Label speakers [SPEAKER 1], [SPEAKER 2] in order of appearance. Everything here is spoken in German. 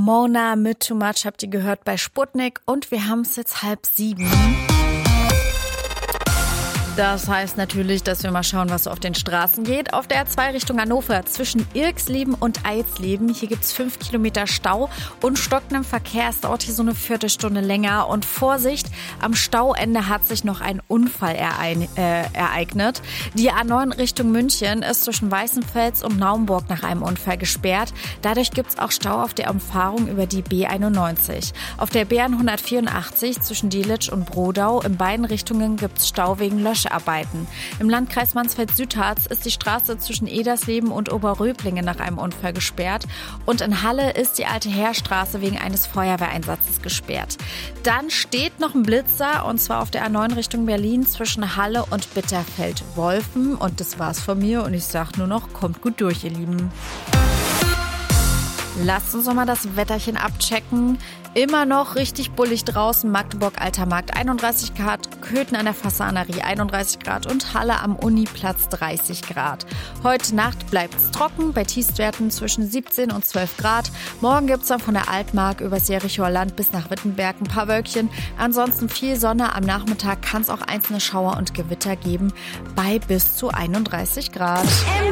[SPEAKER 1] Mona mit Too Much habt ihr gehört bei Sputnik und wir haben es jetzt 6:30. Das heißt natürlich, dass wir mal schauen, was so auf den Straßen geht. Auf der A2 Richtung Hannover zwischen Irxleben und Eisleben. Hier gibt's 5 Kilometer Stau und stockendem Verkehr. Es dauert hier so eine Viertelstunde länger. Und Vorsicht, am Stauende hat sich noch ein Unfall ereignet. Die A9 Richtung München ist zwischen Weißenfels und Naumburg nach einem Unfall gesperrt. Dadurch gibt's auch Stau auf der Umfahrung über die B91. Auf der B184 zwischen Delitzsch und Brodau in beiden Richtungen gibt's Stau wegen Löscharbeiten. Im Landkreis Mansfeld-Südharz ist die Straße zwischen Edersleben und Oberröblingen nach einem Unfall gesperrt. Und in Halle ist die Alte Heerstraße wegen eines Feuerwehreinsatzes gesperrt. Dann steht noch ein Blitzer, und zwar auf der A9 Richtung Berlin zwischen Halle und Bitterfeld-Wolfen. Und das war's von mir und ich sag nur noch, kommt gut durch, ihr Lieben. Lasst uns noch mal das Wetterchen abchecken. Immer noch richtig bullig draußen. Magdeburg Alter Markt 31 Grad, Köthen an der Fasanerie 31 Grad und Halle am Uniplatz 30 Grad. Heute Nacht bleibt es trocken, bei Tiefstwerten zwischen 17 und 12 Grad. Morgen gibt es dann von der Altmark übers Jerichoer Land bis nach Wittenberg ein paar Wölkchen. Ansonsten viel Sonne. Am Nachmittag kann es auch einzelne Schauer und Gewitter geben bei bis zu 31 Grad.